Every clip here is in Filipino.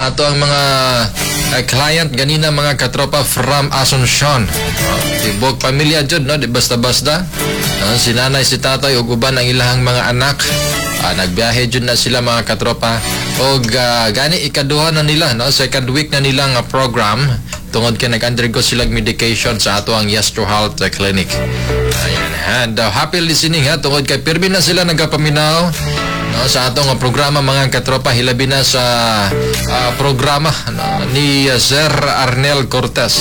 ato ang mga client ganina mga katropa from Asuncion. Tibok pamilya jud no, di basta-basta. Si nanay si tatay ug uban ang ilahang mga anak. Nagbiyahe jud na sila mga katropa. Og gani ikaduha na nila no, second week na nilang program tungod kay nag-undergo silang medication sa ato ang Yes to Health Clinic. Ayan, and happy listening ha, tungod kay pirmi na sila nagapaminaw no, sa atong programa mga katropa, hilabi na sa programa ni Sir Arnel Cortez.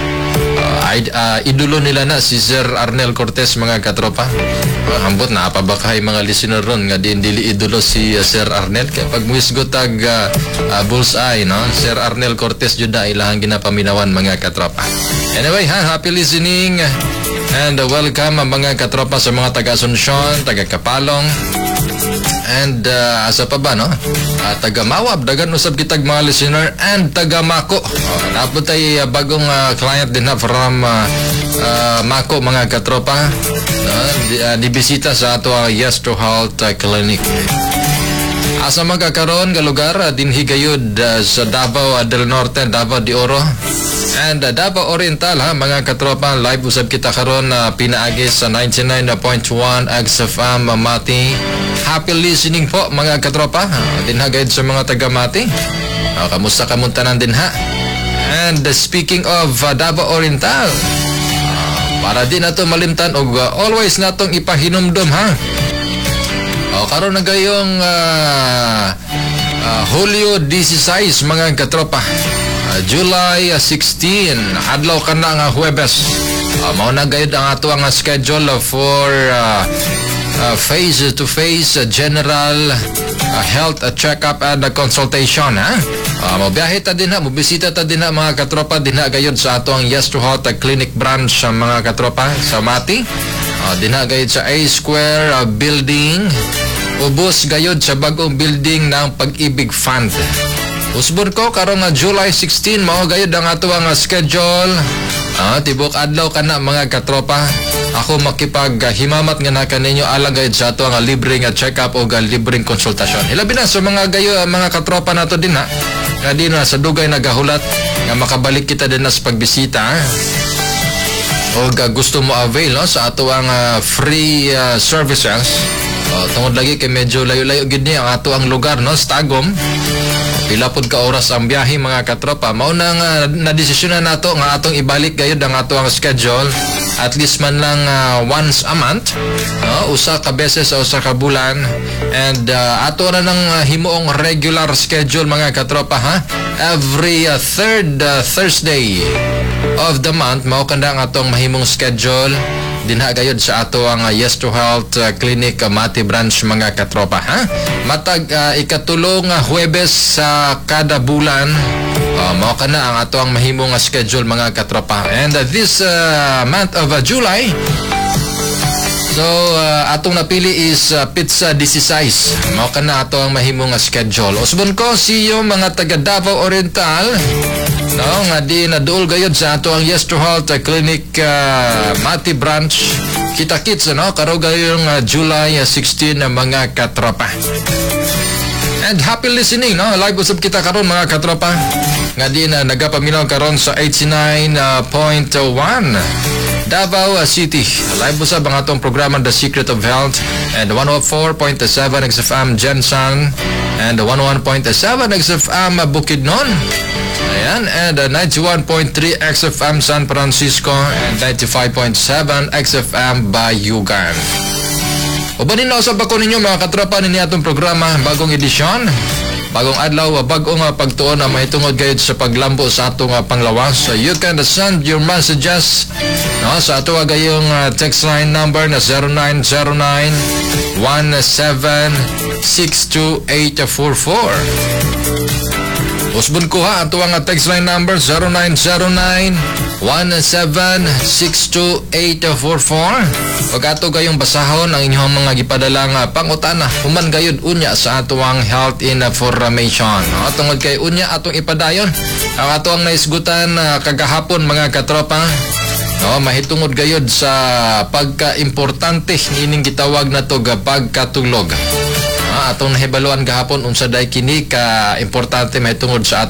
Idolo nila na si Sir Arnel Cortez mga katropa. Hambot na apabakay mga listener ron nga dili idolo si Sir Arnel kay pag muisgot tag bullseye no, Sir Arnel Cortez jud na ilahang ginapaminawan mga katropa. Anyway ha, happy listening and welcome mga katropa sa mga taga Asuncion, taga Kapalong, and asa pa ba no, taga Mawab, dagan usab kitag mga listener, and taga Mako. Napod tayo bagong client din na from Mako mga katropa, dibisita sa ato ang Yes to Health Clinic. Asa magkakaroon nga lugar dinhi gayud sa Davao del Norte, Davao de Oro, and Davao Oriental ha mga katropa. Live usab kita karon pinaagi sa 99.1 XFM Mati. Happy listening po mga katropa. Dinha gayud sa mga taga Mati. Kamusta kamuntanan din ha. And speaking of Davao Oriental, para din nato malimtan og always natong ipahinumdom ha. Karon na gayong Hulyo 16 mga katropa, July 16 adlaw kana nga Huwebes. Mao na gayud ang ato ang schedule for face-to-face general health check-up and consultation ha. Mabiyahe ta din ha, mobisita ta din ha mga katropa dinha gayud sa ato ang Yes to Health Clinic branch sa mga katropa sa Mati. Dinha gayud sa A Square building, ubos gayud sa bagong building ng Pag-ibig Fund. Usbon ko karong July 16 mao gayud ang ato ang schedule. Tibok adlaw kana mga katropa. Ako makipaghimamat nga na kaninyo alang gayud sa ato ang libreng check-up o libreng konsultasyon. Hilabi na sa mga gayo mga katropa nato din ha. Nga din na sa dugay nagahulat nga makabalik kita din na sa pagbisita. O gusto mo avail no, sa ato ang free services. Tungod lagi kay medyo layo-layo gid ni ang ato ang lugar no, sa Tagum. Pila pod ka oras ang biyahe mga katropa. Mao nang na-desisyonan nato nga atong ibalik gayud ang ato ang schedule at least man lang once a month, usa ka beses sa usa ka bulan, and ato na nang himuong regular schedule mga katropa ha. Every third Thursday of the month mao kanda ang atong mahimong schedule dinha gayud sa ato ang Yes to Health Clinic Mati branch mga katropa ha. Matag ikatulong Huwebes sa kada bulan mao kana ang ato ang mahimong schedule mga katropa. And this month of July, so atong napili is Pizza 16. Mao kana ato ang mahimong schedule. Usbon ko siyo mga taga Davao Oriental no, nga di naduol gayud sa ato ang Yes to Health Clinic Mati branch. Kita-kits no, karo gayong July 16 na mga katropa. And happy listening no, live usab kita karon mga katropa. Nga di na nagapaminaw karon sa 89.1 Davao City. Live usab ang atong programa The Secret of Health, and 104.7 XFM Jensen, and 101.7 XFM Bukidnon. Ayan, and 91.3 XFM San Francisco, and 95.7 XFM Bayugan. Ubanin na usab ako ninyo mga katropa ninyo atong programa, bagong edisyon, bagong adlaw, bagong pagtuon na mahitungod gayud sa paglambo sa atong panglawas. So you can send your messages no, sa ato gayong text line number na 0909-1762-844. Usbon ko ha, ato ang text line number 0909-1762-844. Pag ato gayong basahon ang inyong mga gipadalang pangutana, human gayud unya sa ato ang health information. Tungod kay unya atong ipadayon ang ato ang naisgutan kagahapon mga katropa. Mahitungod gayud sa pagka-importante nining gitawag na to pagkatulog. Atong nahibaluan gahapon unsa day kini ka importante mahitungod sa